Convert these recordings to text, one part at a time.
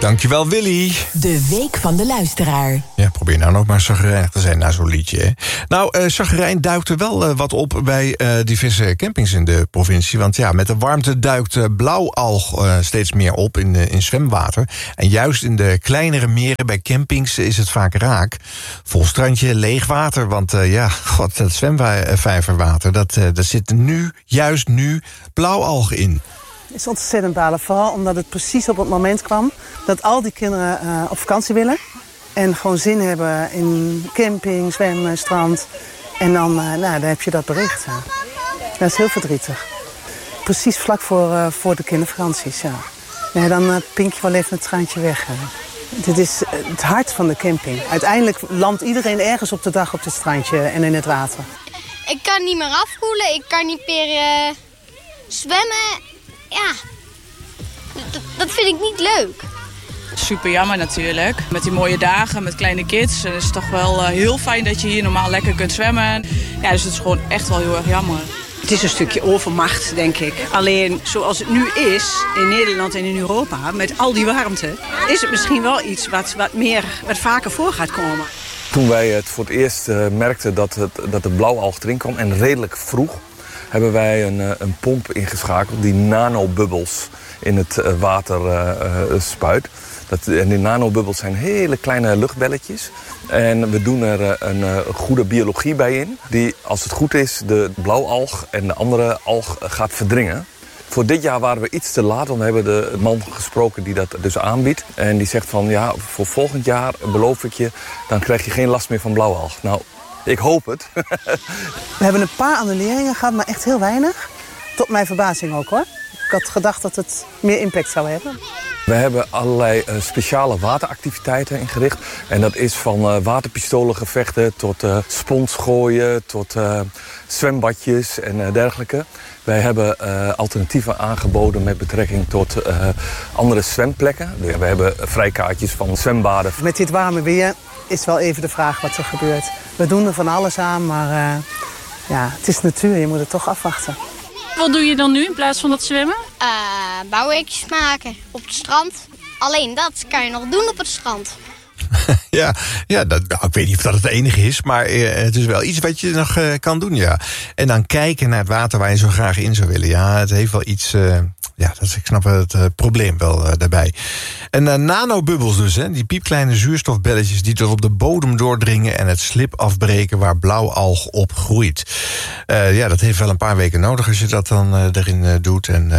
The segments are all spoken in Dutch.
Dankjewel, Willy. De Week van de Luisteraar. Ja, probeer nou nog maar chagrijnig te zijn na zo'n liedje. Hè? Nou, chagrijn duikt er wel wat op bij diverse campings in de provincie. Want ja, met de warmte duikt blauwalg steeds meer op in zwemwater. En juist in de kleinere meren bij campings is het vaak raak. Vol strandje, leeg water. Want dat zwemvijverwater, dat zit juist nu blauwalg in. Het is ontzettend balen, vooral omdat het precies op het moment kwam dat al die kinderen op vakantie willen. En gewoon zin hebben in camping, zwemmen, strand. En dan heb je dat bericht. Dat is heel verdrietig. Precies vlak voor de kindervakanties, ja. Nee, dan pink je wel even het traantje weg. Dit is het hart van de camping. Uiteindelijk landt iedereen ergens op de dag op het strandje en in het water. Ik kan niet meer afkoelen, ik kan niet meer zwemmen. Ja, dat vind ik niet leuk. Super jammer natuurlijk. Met die mooie dagen, met kleine kids. Het is toch wel heel fijn dat je hier normaal lekker kunt zwemmen. Ja, dus het is gewoon echt wel heel erg jammer. Het is een stukje overmacht, denk ik. Alleen zoals het nu is, in Nederland en in Europa, met al die warmte, is het misschien wel iets wat vaker voor gaat komen. Toen wij het voor het eerst merkten dat de blauwalg erin kwam, en redelijk vroeg, hebben wij een pomp ingeschakeld die nanobubbels in het water spuit. En die nanobubbels zijn hele kleine luchtbelletjes. En we doen er een goede biologie bij in, die, als het goed is, de blauwalg en de andere alg gaat verdringen. Voor dit jaar waren we iets te laat, want we hebben de man gesproken die dat dus aanbiedt. En die zegt van, ja, voor volgend jaar beloof ik je, dan krijg je geen last meer van blauwalg. Nou, ik hoop het. We hebben een paar annuleringen gehad, maar echt heel weinig. Tot mijn verbazing ook, hoor. Ik had gedacht dat het meer impact zou hebben. We hebben allerlei speciale wateractiviteiten ingericht. En dat is van waterpistolengevechten tot sponsgooien, tot zwembadjes en dergelijke. Wij hebben alternatieven aangeboden met betrekking tot andere zwemplekken. We hebben vrijkaartjes van zwembaden. Met dit warme weer is wel even de vraag wat er gebeurt. We doen er van alles aan, maar het is natuur. Je moet het toch afwachten. Wat doe je dan nu in plaats van dat zwemmen? Bouwweekjes maken op het strand. Alleen dat kan je nog doen op het strand. Ja, ik weet niet of dat het enige is, maar het is wel iets wat je nog kan doen, ja. En dan kijken naar het water waar je zo graag in zou willen. Ja, het heeft wel iets... ik snap het probleem wel daarbij. En nanobubbels dus, hè, die piepkleine zuurstofbelletjes die tot op de bodem doordringen en het slip afbreken waar blauwalg op groeit. Dat heeft wel een paar weken nodig als je dat dan erin doet. En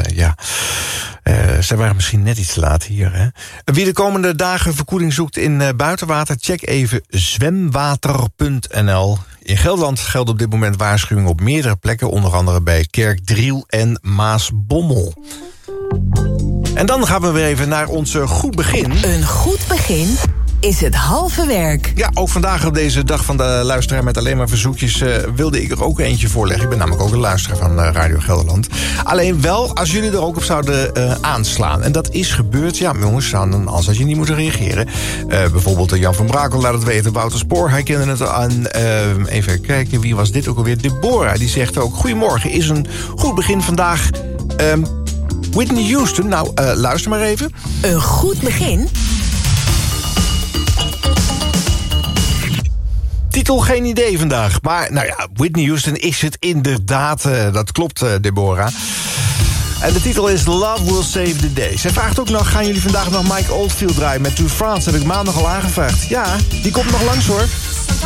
ze waren misschien net iets te laat hier. Hè. Wie de komende dagen verkoeling zoekt in buitenwater, check even zwemwater.nl. In Gelderland geldt op dit moment waarschuwing op meerdere plekken, onder andere bij Kerkdriel en Maasbommel. En dan gaan we weer even naar ons goed begin. Een goed begin is het halve werk. Ja, ook vandaag op deze dag van de luisteraar met alleen maar verzoekjes wilde ik er ook eentje voorleggen. Ik ben namelijk ook een luisteraar van Radio Gelderland. Alleen wel als jullie er ook op zouden aanslaan. En dat is gebeurd, ja jongens, dan als je niet moet reageren. Bijvoorbeeld Jan van Brakel laat het weten. Wouter Spoor, hij kende het aan. Even kijken, wie was dit ook alweer? Deborah, die zegt ook: goedemorgen, is een goed begin vandaag. Whitney Houston, nou luister maar even. Een goed begin? Titel geen idee vandaag. Maar nou ja, Whitney Houston is het inderdaad. Dat klopt, Deborah. En de titel is Love Will Save the Day. Zij vraagt ook nog, gaan jullie vandaag nog Mike Oldfield draaien met To France? Heb ik maandag al aangevraagd. Ja, die komt nog langs hoor.